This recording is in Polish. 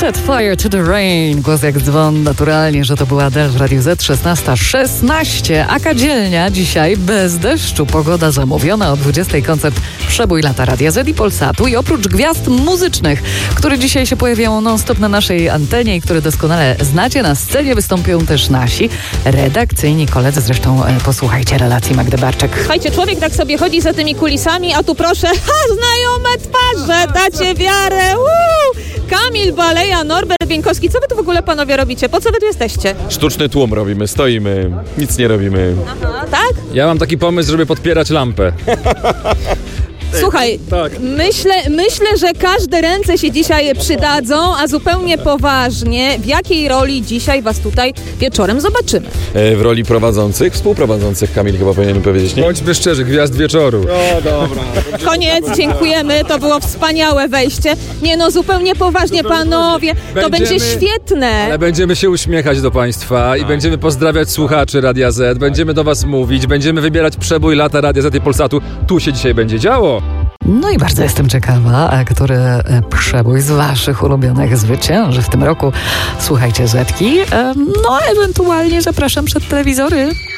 Set fire to the rain. Głos jak dzwon, naturalnie, że to była Adele w Radiu Z. 16:16. A kadzielnia dzisiaj bez deszczu. Pogoda zamówiona o 20:00. Koncert Przebój lata Radia Z i Polsatu. I oprócz gwiazd muzycznych, które dzisiaj się pojawiają non-stop na naszej antenie i które doskonale znacie, na scenie wystąpią też nasi redakcyjni koledzy. Zresztą posłuchajcie relacji Magdy Barczek. Słuchajcie, człowiek tak sobie chodzi za tymi kulisami, a tu proszę, znajome twarze, dacie wiarę. Kamil Baleja, Norbert Bieńkowski. Co wy tu w ogóle, panowie, robicie? Po co wy tu jesteście? Sztuczny tłum robimy, stoimy, nic nie robimy. Aha, tak? Ja mam taki pomysł, żeby podpierać lampę. Słuchaj, Tak. myślę, że każde ręce się dzisiaj przydadzą, a zupełnie poważnie, w jakiej roli dzisiaj was tutaj wieczorem zobaczymy? W roli prowadzących, współprowadzących, Kamil chyba powinien powiedzieć, nie? Bądźmy szczerzy, gwiazd wieczoru. Koniec, dziękujemy, to było wspaniałe wejście. Nie no, zupełnie poważnie, panowie, to będzie świetne. Ale będziemy się uśmiechać do państwa i będziemy pozdrawiać słuchaczy Radia Z, będziemy do was mówić, będziemy wybierać przebój lata Radia Z i Polsatu. Tu się dzisiaj będzie działo. No i bardzo jestem ciekawa, który przebój z waszych ulubionych zwycięży w tym roku. Słuchajcie Zetki, no ewentualnie zapraszam przed telewizory.